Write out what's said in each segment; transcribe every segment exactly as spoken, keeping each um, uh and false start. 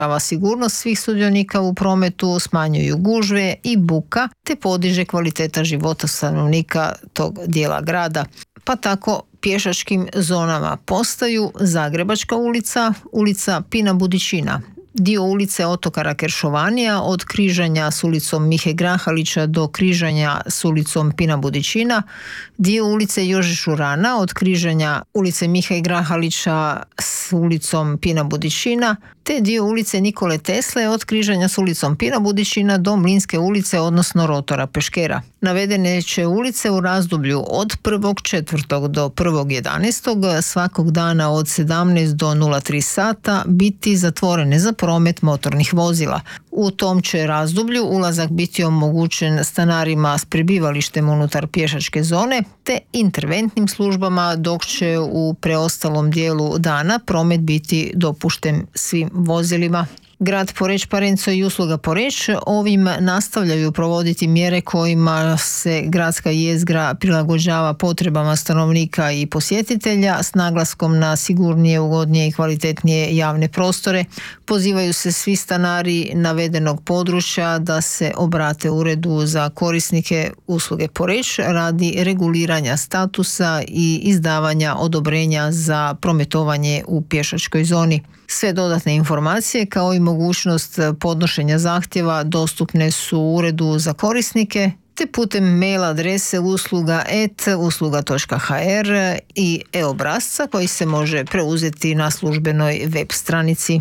sigurnost svih sudionika u prometu, smanjuju gužve i buka, te podiže kvaliteta života stanovnika tog dijela grada. Pa tako pješačkim zonama postaju Zagrebačka ulica, ulica Pina Budićina, dio ulice Otokara Keršovanija od križanja s ulicom Mihe Grahalića do križanja s ulicom Pina Budićina, dio ulice Jože Šurana od križanja ulice Mihe Grahalića s ulicom Pina Budićina, te dio ulice Nikole Tesle od križanja s ulicom Pina Budićina do Mlinske ulice, odnosno rotora Peškera. Navedene će ulice u razdoblju od prvog četvrtog do prvog jedanaestog svakog dana od sedamnaest do nula tri sata biti zatvorene za promet motornih vozila. U tom će razdoblju ulazak biti omogućen stanarima s prebivalištem unutar pješačke zone te interventnim službama, dok će u preostalom dijelu dana promet biti dopušten svim vozilima. Grad Poreč, Parenco i usluga Poreč ovim nastavljaju provoditi mjere kojima se gradska jezgra prilagođava potrebama stanovnika i posjetitelja s naglaskom na sigurnije, ugodnije i kvalitetnije javne prostore. Pozivaju se svi stanari navedenog područja da se obrate uredu za korisnike usluge Poreč radi reguliranja statusa i izdavanja odobrenja za prometovanje u pješačkoj zoni. Sve dodatne informacije kao i mogućnost podnošenja zahtjeva dostupne su u uredu za korisnike te putem mail adrese usluga et usluga točka ha er i e-obrasca koji se može preuzeti na službenoj web stranici.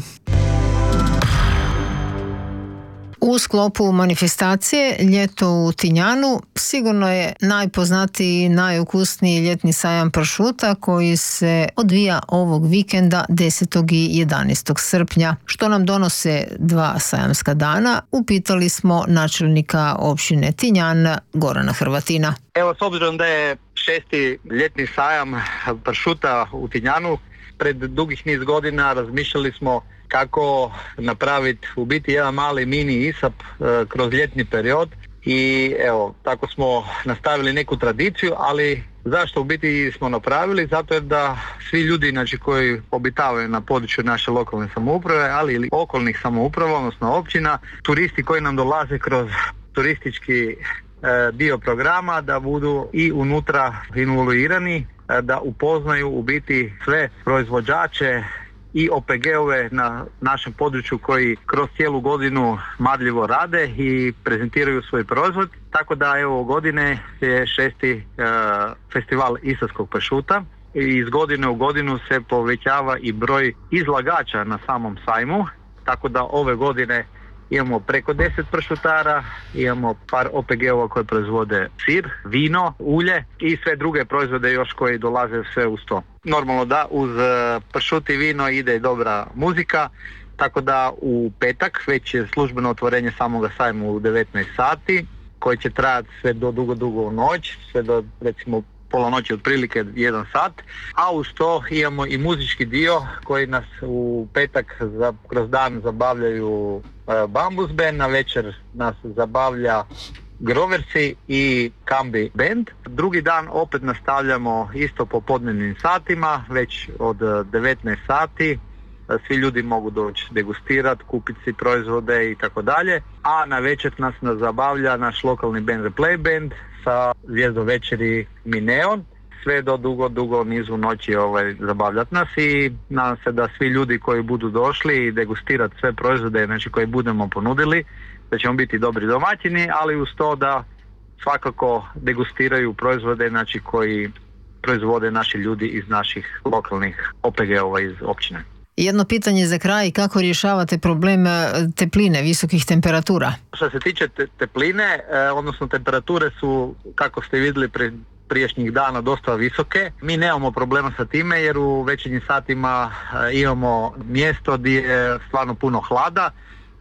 U sklopu manifestacije Ljeto u Tinjanu sigurno je najpoznatiji i najukusniji ljetni sajam pršuta koji se odvija ovog vikenda desetog i jedanaestog srpnja. Što nam donose dva sajamska dana, upitali smo načelnika općine Tinjan Gorana Hrvatina. Evo, s obzirom da je šesti ljetni sajam pršuta u Tinjanu, pred dugih niz godina razmišljali smo kako napraviti u biti jedan mali mini isap e, kroz ljetni period i evo, tako smo nastavili neku tradiciju, ali zašto u biti smo napravili? Zato je da svi ljudi, znači, koji obitavaju na području naše lokalne samouprave, ali ili okolnih samouprava, odnosno općina, turisti koji nam dolaze kroz turistički e, dio programa, da budu i unutra involuirani, e, da upoznaju u biti sve proizvođače i o pe ge-ove na našem području koji kroz cijelu godinu marljivo rade i prezentiraju svoj proizvod. Tako da evo, godine je šesti uh, festival istarskog pršuta i iz godine u godinu se povećava i broj izlagača na samom sajmu. Tako da ove godine imamo preko deset pršutara, imamo par o pe ge-ova koji proizvode sir, vino, ulje i sve druge proizvode još koji dolaze sve uz to. Normalno da uz pršut i vino ide i dobra muzika, tako da u petak već je službeno otvorenje samoga sajma u devetnaest sati, koji će trajati sve do dugo, dugo u noć, sve do recimo pola noći, otprilike jedan sat, a uz to imamo i muzički dio koji nas u petak za, kroz dan zabavljaju e, Bambus Band, na večer nas zabavlja Groversi i Kambi Band. Drugi dan opet nastavljamo isto popodnevnim satima, već od devetnaest sati. Svi ljudi mogu doći degustirati, kupiti si proizvode i tako dalje. A na večer nas zabavlja naš lokalni band Replay Band sa Zvijezdo večeri Mineon. Sve do dugo, dugo nizu noći ovaj, zabavljati nas i nadam se da svi ljudi koji budu došli i degustirati sve proizvode, znači koji budemo ponudili, da ćemo biti dobri domaćini, ali uz to da svakako degustiraju proizvode, znači koji proizvode naši ljudi iz naših lokalnih o pe ge-ova iz općine. Jedno pitanje za kraj, kako rješavate problem tepline, visokih temperatura? Što se tiče te, tepline, eh, odnosno temperature su, kako ste vidjeli pre priješnjih dana, dosta visoke. Mi nemamo problema sa time jer u večernjim satima eh, imamo mjesto gdje je stvarno puno hlada,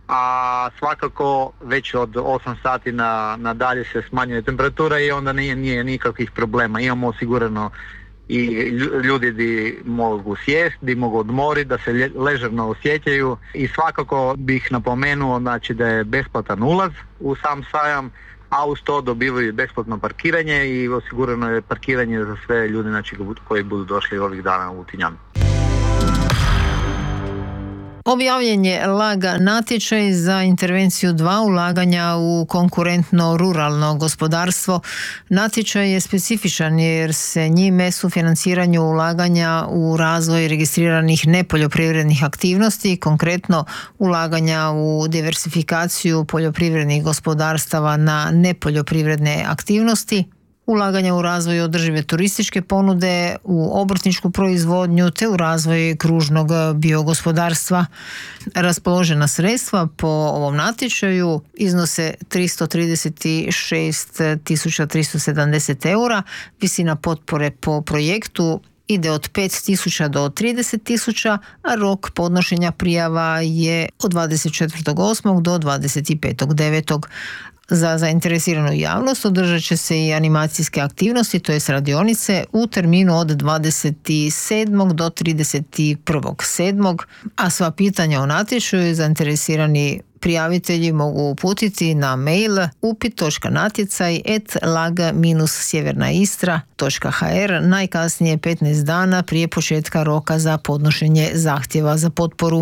a svakako već od osam sati na, na dalje se smanjuje temperatura i onda nije, nije nikakvih problema. Imamo osigurano i ljudi di mogu sjesti, di mogu odmoriti, da se ležerno osjećaju i svakako bih napomenuo, znači, da je besplatan ulaz u sam sajam, a uz to dobivaju besplatno parkiranje i osigurano je parkiranje za sve ljudi, znači, koji budu došli ovih dana u Tinjanu. Objavljen je LAGA natječaj za intervenciju dva ulaganja u konkurentno ruralno gospodarstvo. Natječaj je specifičan jer se njime sufinanciranju ulaganja u razvoj registriranih nepoljoprivrednih aktivnosti, konkretno ulaganja u diversifikaciju poljoprivrednih gospodarstava na nepoljoprivredne aktivnosti, ulaganja u razvoj održive turističke ponude, u obrtničku proizvodnju te u razvoj kružnog biogospodarstva. Raspoložena sredstva po ovom natječaju iznose tristo trideset šest tisuća tristo sedamdeset eura. Visina potpore po projektu ide od pet tisuća do trideset tisuća, a rok podnošenja prijava je od dvadeset četvrtog osmog do dvadeset petog devetog Za zainteresiranu javnost održat će se i animacijske aktivnosti, to jest radionice, u terminu od dvadeset sedmog do trideset prvog sedmog a sva pitanja o natječaju zainteresirani prijavitelji mogu uputiti na mail upit točka natjecaj et laga sjevernaistra točka ha er najkasnije petnaest dana prije početka roka za podnošenje zahtjeva za potporu.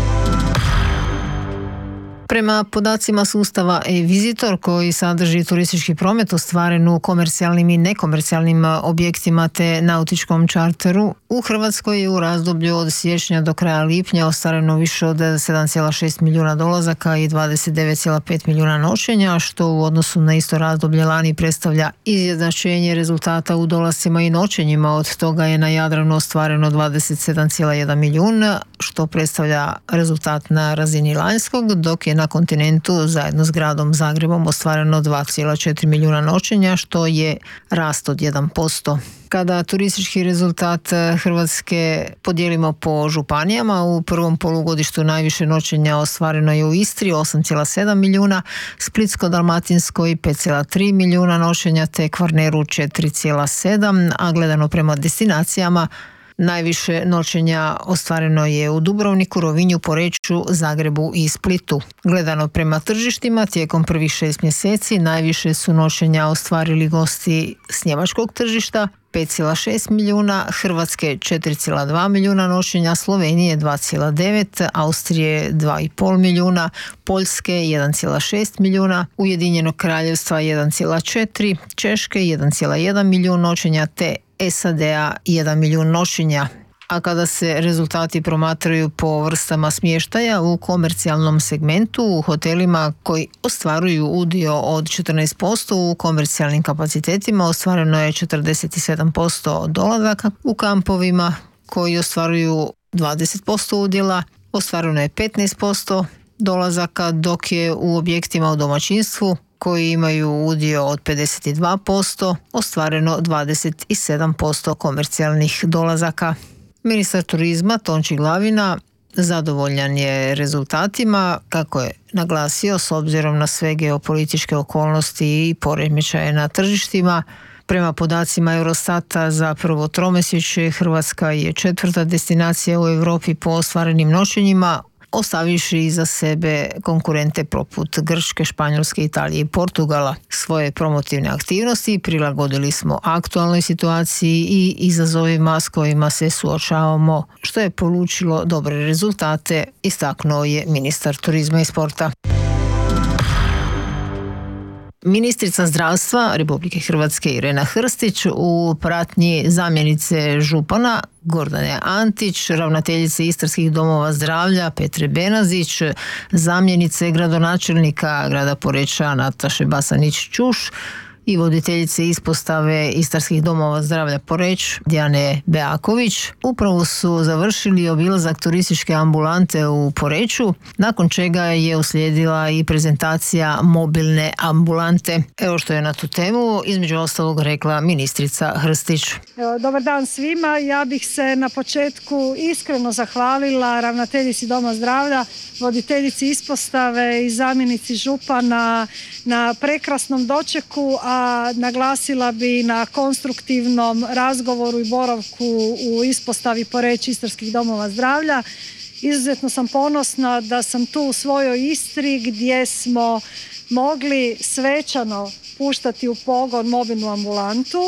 Prema podacima sustava e-Visitor koji sadrži turistički promet ostvaren u komercijalnim i nekomercijalnim objektima te nautičkom čarteru, u Hrvatskoj je u razdoblju od siječnja do kraja lipnja ostvareno više od sedam zarez šest milijuna dolazaka i dvadeset devet zarez pet milijuna noćenja, što u odnosu na isto razdoblje lani predstavlja izjednačenje rezultata u dolascima i noćenjima. Od toga je na Jadranu ostvareno dvadeset sedam zarez jedan milijun, što predstavlja rezultat na razini lanjskog, dok je na kontinentu zajedno s gradom Zagrebom ostvareno dva zarez četiri milijuna noćenja, što je rast od jedan posto. Kada turistički rezultat Hrvatske podijelimo po županijama, u prvom polugodištu najviše noćenja ostvareno je u Istri osam zarez sedam milijuna, Splitsko-dalmatinskoj pet zarez tri milijuna noćenja te Kvarneru četiri zarez sedam, a gledano prema destinacijama najviše noćenja ostvareno je u Dubrovniku, Rovinju, Poreču, Zagrebu i Splitu. Gledano prema tržištima, tijekom prvih šest mjeseci najviše su noćenja ostvarili gosti s njemačkog tržišta pet zarez šest milijuna, Hrvatske četiri zarez dva milijuna noćenja, Slovenije dva zarez devet, Austrije dva zarez pet milijuna, Poljske jedan zarez šest milijuna, Ujedinjenog Kraljevstva jedan zarez četiri, Češke jedan zarez jedan milijun noćenja te es a de a jedan milijun noćenja. A kada se rezultati promatraju po vrstama smještaja u komercijalnom segmentu, u hotelima koji ostvaruju udio od četrnaest posto, u komercijalnim kapacitetima ostvareno je četrdeset sedam posto dolazaka, u kampovima koji ostvaruju dvadeset posto udjela ostvareno je petnaest posto dolazaka, dok je u objektima u domaćinstvu koji imaju udio od pedeset dva posto ostvareno dvadeset sedam posto komercijalnih dolazaka. Ministar turizma Tonči Glavina zadovoljan je rezultatima, kako je naglasio, s obzirom na sve geopolitičke okolnosti i poremećaje na tržištima. Prema podacima Eurostata za prvo tromjesečje Hrvatska je četvrta destinacija u Europi po ostvarenim noćenjima, ostavivši iza sebe konkurente poput Grčke, Španjolske, Italije i Portugala. Svoje promotivne aktivnosti prilagodili smo aktualnoj situaciji i izazovima s kojima se suočavamo, što je polučilo dobre rezultate, istaknuo je ministar turizma i sporta. Ministrica zdravstva Republike Hrvatske Irena Hrstić u pratnji zamjenice župana Gordane Antić, ravnateljice Istarskih domova zdravlja Petre Benazić, zamjenice gradonačelnika grada Poreča Nataše Basanić-Čuš i voditeljice ispostave Istarskih domova zdravlja Poreč Dijane Beaković upravo su završili obilazak turističke ambulante u Poreču, nakon čega je uslijedila i prezentacija mobilne ambulante. Evo što je na tu temu između ostalog rekla ministrica Hrstić. Evo, dobar dan svima. Ja bih se na početku iskreno zahvalila ravnateljici Doma zdravlja, voditeljici ispostave i zamjenici župana na prekrasnom dočeku, a naglasila bi na konstruktivnom razgovoru i boravku u ispostavi Poreč Istarskih domova zdravlja. Izuzetno sam ponosna da sam tu u svojoj Istri gdje smo mogli svečano puštati u pogon mobilnu ambulantu,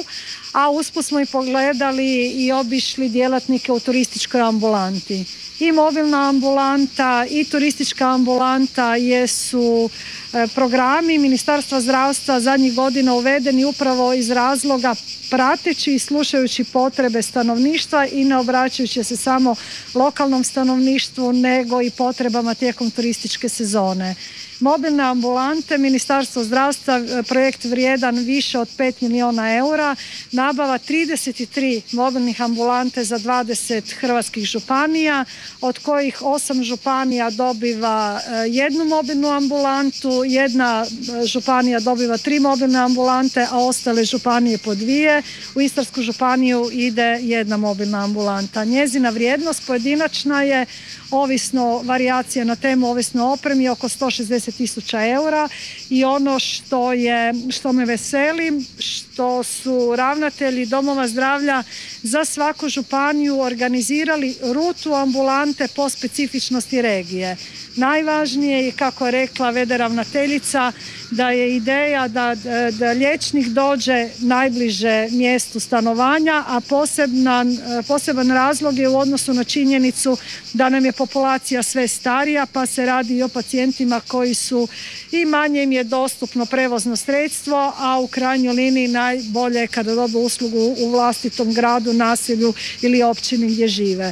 a usput smo i pogledali i obišli djelatnike u turističkoj ambulanti. I mobilna ambulanta i turistička ambulanta jesu programi Ministarstva zdravstva zadnjih godina uvedeni upravo iz razloga prateći i slušajući potrebe stanovništva i ne obraćajući se samo lokalnom stanovništvu nego i potrebama tijekom turističke sezone. Mobilne ambulante, Ministarstvo zdravstva, projekt vrijedan više od pet milijuna eura, nabava trideset tri mobilnih ambulante za dvadeset hrvatskih županija, od kojih osam županija dobiva jednu mobilnu ambulantu, jedna županija dobiva tri mobilne ambulante, a ostale županije po dvije. U Istarsku županiju ide jedna mobilna ambulanta. Njezina vrijednost pojedinačna je, ovisno varijacija na temu, ovisno o opremi, oko sto šezdeset tisuća eura i ono što je, što me veseli, što su ravnatelji domova zdravlja za svaku županiju organizirali rutu ambulante po specifičnosti regije. Najvažnije je, kako je rekla v d ravnateljica, da je ideja da, da liječnik dođe najbliže mjestu stanovanja, a poseban, poseban razlog je u odnosu na činjenicu da nam je populacija sve starija, pa se radi i o pacijentima koji su i manje im je dostupno prevozno sredstvo, a u krajnjoj liniji najbolje je kada dobiju uslugu u vlastitom gradu, naselju ili općini gdje žive.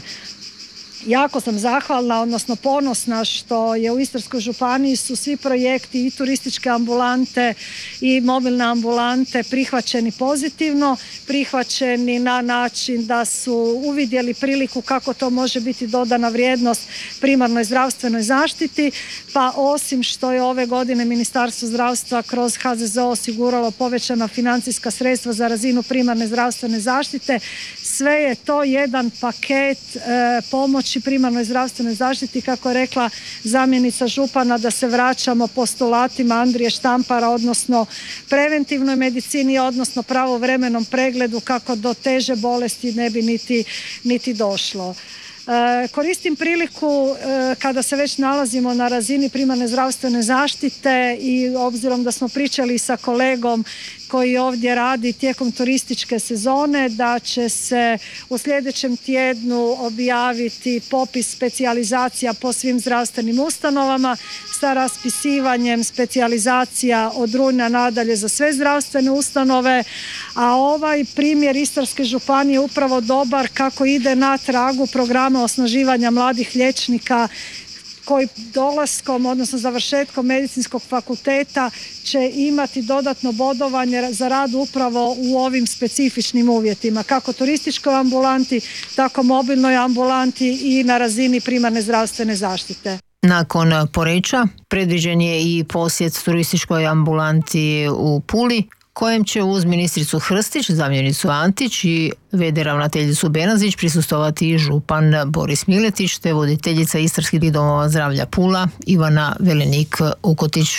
Jako sam zahvalna, odnosno ponosna što je u Istarskoj županiji su svi projekti i turističke ambulante i mobilne ambulante prihvaćeni pozitivno, prihvaćeni na način da su uvidjeli priliku kako to može biti dodana vrijednost primarnoj zdravstvenoj zaštiti, pa osim što je ove godine Ministarstvo zdravstva kroz H Z Z O osiguralo povećana financijska sredstva za razinu primarne zdravstvene zaštite, sve je to jedan paket e, pomoći primarnoj zdravstvenoj zaštiti, kako je rekla zamjenica župana, da se vraćamo postulatima Andrije Štampara, odnosno preventivnoj medicini, odnosno pravovremenom pregledu kako do teže bolesti ne bi niti, niti došlo. E, koristim priliku e, kada se već nalazimo na razini primarne zdravstvene zaštite i obzirom da smo pričali sa kolegom koji ovdje radi tijekom turističke sezone, da će se u sljedećem tjednu objaviti popis specijalizacija po svim zdravstvenim ustanovama sa raspisivanjem specijalizacija od rujna nadalje za sve zdravstvene ustanove, a ovaj primjer Istarske županije je upravo dobar kako ide na tragu programa osnaživanja mladih liječnika koji dolaskom, odnosno završetkom medicinskog fakulteta će imati dodatno bodovanje za rad upravo u ovim specifičnim uvjetima, kako turističkoj ambulanti, tako mobilnoj ambulanti i na razini primarne zdravstvene zaštite. Nakon Poreča predviđen je i posjet turističkoj ambulanti u Puli, kojem će uz ministricu Hrstić, zamjenicu Antić i v d ravnateljicu Benazić prisustovati i župan Boris Miletić te voditeljica Istarskih domova zdravlja Pula Ivana Velenik-Ukotić.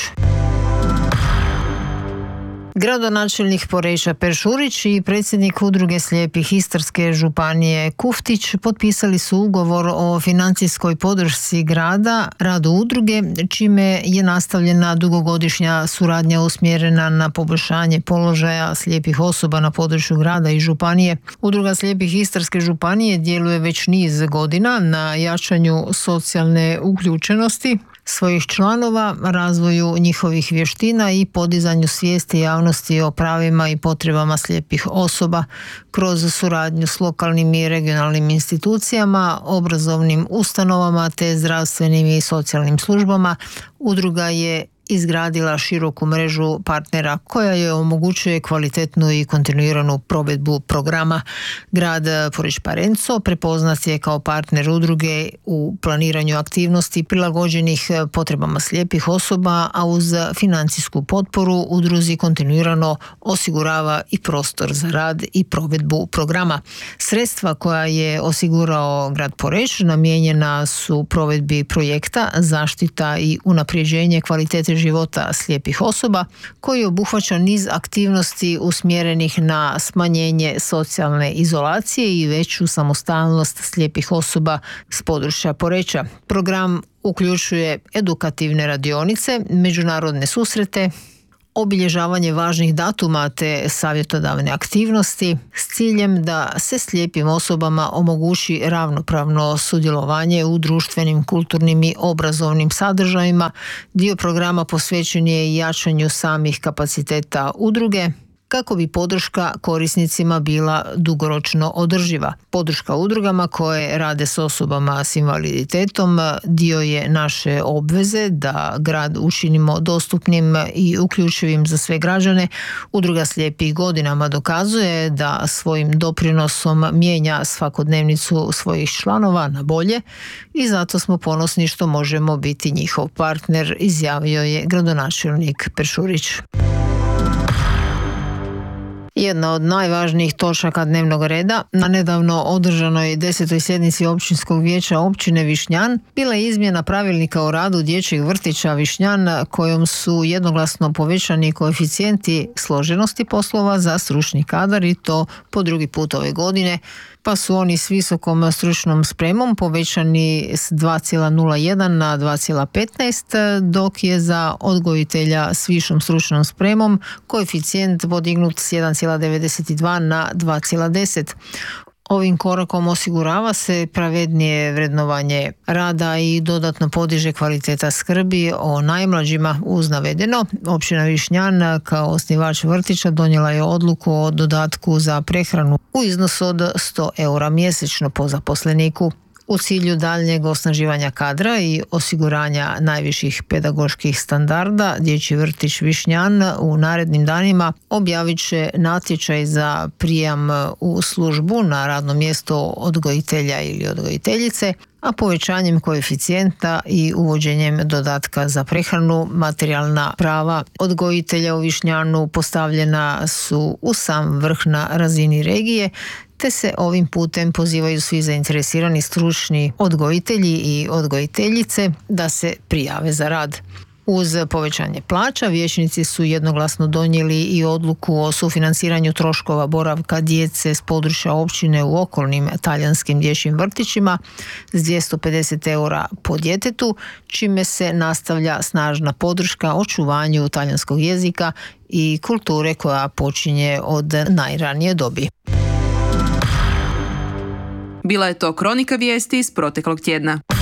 Gradonačelnik Poreča Per Šurić i predsjednik Udruge slijepih Istarske županije Kuftić potpisali su ugovor o financijskoj podršci grada radu udruge, čime je nastavljena dugogodišnja suradnja usmjerena na poboljšanje položaja slijepih osoba na području grada i županije. Udruga slijepih Istarske županije djeluje već niz godina na jačanju socijalne uključenosti svojih članova, razvoju njihovih vještina i podizanju svijesti javnosti o pravima i potrebama slijepih osoba kroz suradnju s lokalnim i regionalnim institucijama, obrazovnim ustanovama te zdravstvenim i socijalnim službama. Udruga je izgradila široku mrežu partnera koja je omogućuje kvalitetnu i kontinuiranu provedbu programa. Grad Poreč Parenco prepoznat je kao partner udruge u planiranju aktivnosti prilagođenih potrebama slijepih osoba, a uz financijsku potporu udruzi kontinuirano osigurava i prostor za rad i provedbu programa. Sredstva koja je osigurao grad Poreč namijenjena su provedbi projekta zaštita i unapređenje kvalitete života slijepih osoba, koji obuhvaća niz aktivnosti usmjerenih na smanjenje socijalne izolacije i veću samostalnost slijepih osoba s područja Poreča. Program uključuje edukativne radionice, međunarodne susrete, obilježavanje važnih datuma te savjetodavne aktivnosti s ciljem da se slijepim osobama omogući ravnopravno sudjelovanje u društvenim, kulturnim i obrazovnim sadržajima. Dio programa posvećen je i jačanju samih kapaciteta udruge, kako bi podrška korisnicima bila dugoročno održiva. Podrška udrugama koje rade s osobama s invaliditetom dio je naše obveze da grad učinimo dostupnim i uključivim za sve građane. Udruga Slijepih godinama dokazuje da svojim doprinosom mijenja svakodnevnicu svojih članova na bolje i zato smo ponosni što možemo biti njihov partner, izjavio je gradonačelnik Peršurić. Jedna od najvažnijih točaka dnevnog reda na nedavno održanoj desetoj sjednici Općinskog vijeća općine Višnjan bila je izmjena pravilnika o radu dječjeg vrtića Višnjan kojom su jednoglasno povećani koeficijenti složenosti poslova za stručni kadar i to po drugi put ove godine, pa su oni s visokom stručnom spremom povećani s dva zarez nula jedan na dva zarez petnaest, dok je za odgojitelja s višom stručnom spremom koeficijent podignut s jedan zarez devedeset dva na dva zarez deset. Ovim korakom osigurava se pravednije vrednovanje rada i dodatno podiže kvaliteta skrbi o najmlađima. Uz navedeno, općina Višnjan kao osnivač vrtića donijela je odluku o dodatku za prehranu u iznosu od sto eura mjesečno po zaposleniku. U cilju daljnjeg osnaživanja kadra i osiguranja najviših pedagoških standarda, Dječji vrtić Višnjan u narednim danima objavit će natječaj za prijam u službu na radno mjesto odgojitelja ili odgojiteljice, a povećanjem koeficijenta i uvođenjem dodatka za prehranu materijalna prava odgojitelja u Višnjanu postavljena su u sam vrh na razini regije, te se ovim putem pozivaju svi zainteresirani stručni odgojitelji i odgojiteljice da se prijave za rad. Uz povećanje plaća, vijećnici su jednoglasno donijeli i odluku o sufinanciranju troškova boravka djece s područja općine u okolnim talijanskim dječjim vrtićima s dvjesto pedeset eura po djetetu, čime se nastavlja snažna podrška očuvanju talijanskog jezika i kulture koja počinje od najranije dobi. Bila je to kronika vijesti iz proteklog tjedna.